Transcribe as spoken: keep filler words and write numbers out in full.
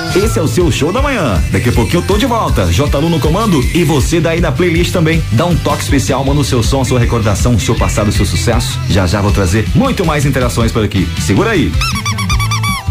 Esse é o seu show da manhã. Daqui a pouquinho eu tô de volta. J Lu no comando e você daí na playlist também. Dá um toque especial, manda o seu som, sua recordação, o seu passado, o seu sucesso. Já já vou trazer muito mais interações por aqui. Segura aí.